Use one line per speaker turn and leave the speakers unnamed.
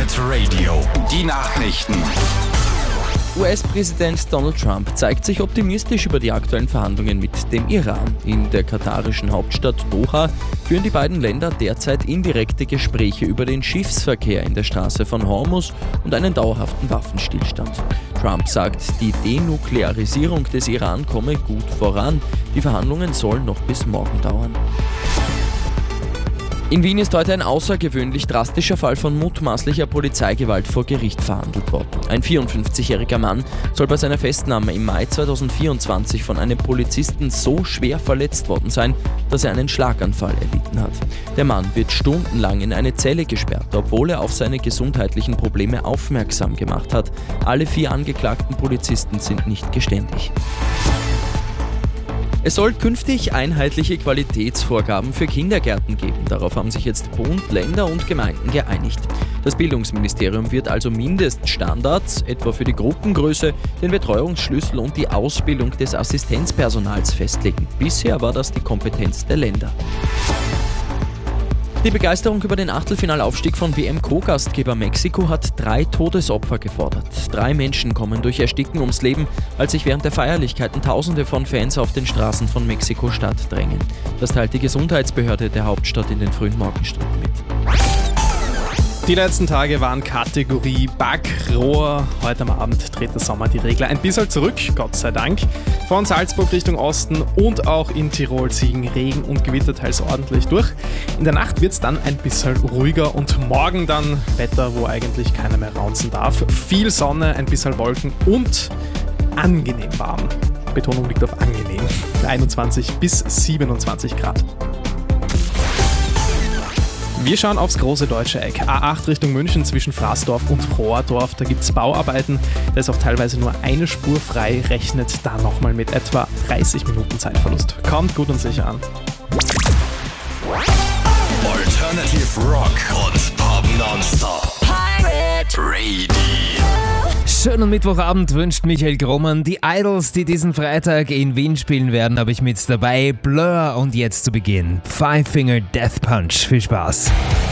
Hit Radio. Die Nachrichten.
US-Präsident Donald Trump zeigt sich optimistisch über die aktuellen Verhandlungen mit dem Iran. In der katarischen Hauptstadt Doha führen die beiden Länder derzeit indirekte Gespräche über den Schiffsverkehr in der Straße von Hormuz und einen dauerhaften Waffenstillstand. Trump sagt, die Denuklearisierung des Iran komme gut voran. Die Verhandlungen sollen noch bis morgen dauern. In Wien ist heute ein außergewöhnlich drastischer Fall von mutmaßlicher Polizeigewalt vor Gericht verhandelt worden. Ein 54-jähriger Mann soll bei seiner Festnahme im Mai 2024 von einem Polizisten so schwer verletzt worden sein, dass er einen Schlaganfall erlitten hat. Der Mann wird stundenlang in eine Zelle gesperrt, obwohl er auf seine gesundheitlichen Probleme aufmerksam gemacht hat. Alle 4 angeklagten Polizisten sind nicht geständig. Es soll künftig einheitliche Qualitätsvorgaben für Kindergärten geben. Darauf haben sich jetzt Bund, Länder und Gemeinden geeinigt. Das Bildungsministerium wird also Mindeststandards, etwa für die Gruppengröße, den Betreuungsschlüssel und die Ausbildung des Assistenzpersonals festlegen. Bisher war das die Kompetenz der Länder. Die Begeisterung über den Achtelfinalaufstieg von WM-Co-Gastgeber Mexiko hat 3 Todesopfer gefordert. 3 Menschen kommen durch Ersticken ums Leben, als sich während der Feierlichkeiten Tausende von Fans auf den Straßen von Mexiko-Stadt drängen. Das teilt die Gesundheitsbehörde der Hauptstadt in den frühen Morgenstunden mit.
Die letzten Tage waren Kategorie Backrohr. Heute am Abend dreht der Sommer die Regler ein bisschen zurück, Gott sei Dank. Von Salzburg Richtung Osten und auch in Tirol ziehen Regen und Gewitter teils ordentlich durch. In der Nacht wird es dann ein bisschen ruhiger und morgen dann Wetter, wo eigentlich keiner mehr raunzen darf. Viel Sonne, ein bisschen Wolken und angenehm warm. Betonung liegt auf angenehm. 21 bis 27 Grad. Wir schauen aufs große deutsche Eck. A8 Richtung München zwischen Fraßdorf und Rohrdorf. Da gibt es Bauarbeiten. Da ist auch teilweise nur eine Spur frei. Rechnet da nochmal mit etwa 30 Minuten Zeitverlust. Kommt gut und sicher an.
Alternative Rock und Pop nonstop. Pirate Radio.
Schönen Mittwochabend wünscht Michael Grommann. Die Idols, die diesen Freitag in Wien spielen werden, habe ich mit dabei. Blur und jetzt zu Beginn Five Finger Death Punch. Viel Spaß.